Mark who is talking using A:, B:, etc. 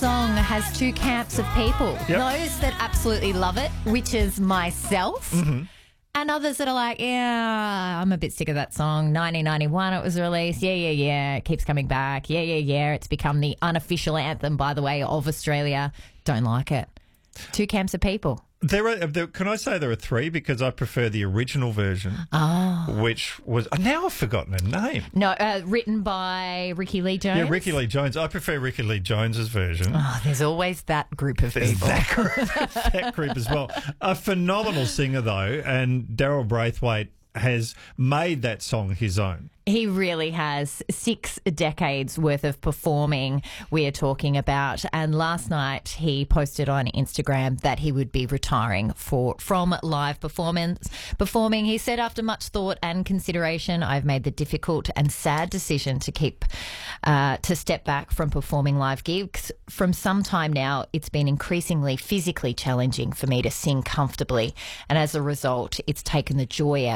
A: Song has two camps of people.
B: Yep.
A: Those that absolutely love it, which is myself, and others that are like, yeah, I'm a bit sick of that song. 1991 it was released. Yeah. It keeps coming back. Yeah. It's become the unofficial anthem, by the way, of Australia. Don't like it. Two camps of people.
B: Can I say there are three, because I prefer the original version, which was now I've forgotten her name.
A: No, written by Ricky Lee Jones.
B: Yeah, Ricky Lee Jones. I prefer Ricky Lee Jones's version.
A: Oh, there's always that group of
B: There's
A: people.
B: that group as well. A phenomenal singer though, and Daryl Braithwaite has made that song his own.
A: He really has. 6 decades worth of performing we're talking about. And last night he posted on Instagram that he would be retiring from live performing. He said, after much thought and consideration, I've made the difficult and sad decision to step back from performing live gigs. From some time now, it's been increasingly physically challenging for me to sing comfortably. And as a result, it's taken the joy out